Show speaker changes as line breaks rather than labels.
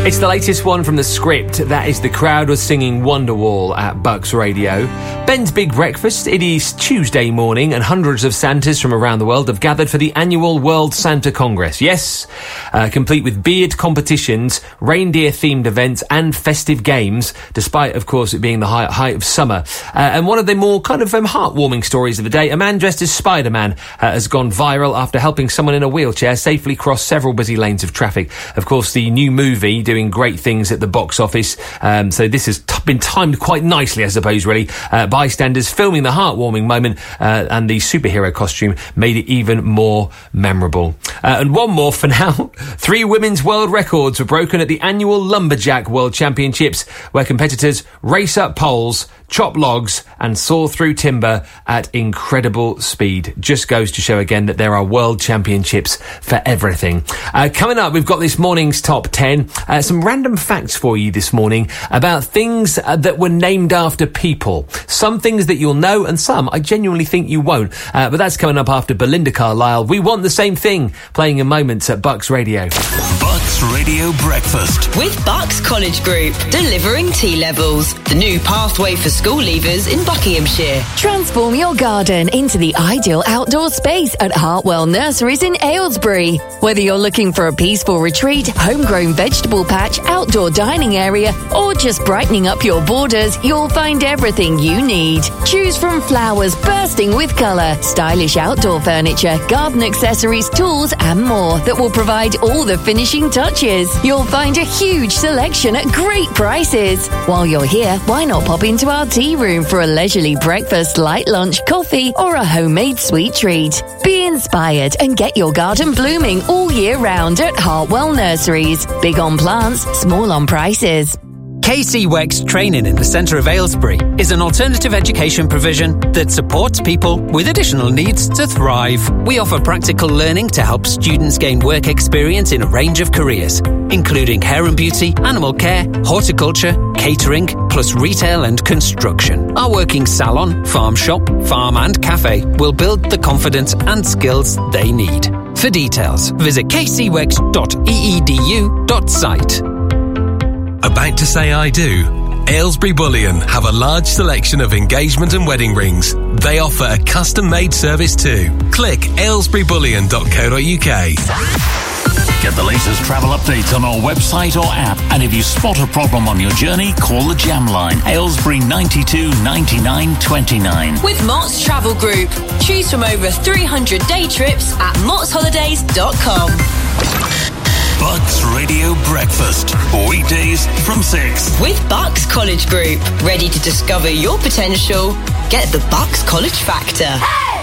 It's the latest one from The Script. That is The Crowd was singing Wonderwall at Bucks Radio. Ben's Big Breakfast. It is Tuesday morning and hundreds of Santas from around the world have gathered for the annual World Santa Congress. Yes, complete with beard competitions, reindeer-themed events and festive games, despite, of course, it being the height of summer. And one of the more kind of heartwarming stories of the day, a man dressed as Spider-Man has gone viral after helping someone in a wheelchair safely cross several busy lanes of traffic. Of course, the new movie doing great things at the box office. So this has been timed quite nicely, I suppose, really. Bystanders filming the heartwarming moment and the superhero costume made it even more memorable. And one more for now. 3 women's world records were broken at the annual Lumberjack World Championships, where competitors race up poles, chop logs and saw through timber at incredible speed. Just goes to show again that there are world championships for everything. Coming up, we've got this morning's top 10. Some random facts for you this morning about things that were named after people. Some things that you'll know and some I genuinely think you won't. But that's coming up after Belinda Carlisle. We Want the Same Thing, playing in moments at Bucks Radio.
Bucks Radio Breakfast.
With Bucks College Group, delivering T-levels. The new pathway for school leavers in Buckinghamshire.
Transform your garden into the ideal outdoor space at Hartwell Nurseries in Aylesbury. Whether you're looking for a peaceful retreat, homegrown vegetable patch, outdoor dining area, or just brightening up your borders, you'll find everything you need. Choose from flowers bursting with colour, stylish outdoor furniture, garden accessories, tools and more that will provide all the finishing touches. You'll find a huge selection at great prices. While you're here, why not pop into our tea room for a leisurely breakfast, light lunch, coffee or a homemade sweet treat. Be inspired and get your garden blooming all year round at Hartwell Nurseries. Big on plants, small on prices.
KC Wex Training in the centre of Aylesbury is an alternative education provision that supports people with additional needs to thrive. We offer practical learning to help students gain work experience in a range of careers, including hair and beauty, animal care, horticulture, catering, plus retail and construction. Our working salon, farm shop, farm and cafe will build the confidence and skills they need. For details, visit kcwex.eedu.site.
About to say I do? Aylesbury Bullion have a large selection of engagement and wedding rings. They offer a custom-made service too. Click aylesburybullion.co.uk.
Get the latest travel updates on our website or app. And if you spot a problem on your journey, call the Jam Line, Aylesbury 92 99 29.
With Mott's Travel Group. Choose from over 300 day trips at mottsholidays.com.
Bucks Radio Breakfast. Weekdays from 6.
With Bucks College Group. Ready to discover your potential? Get the Bucks College Factor. Hey!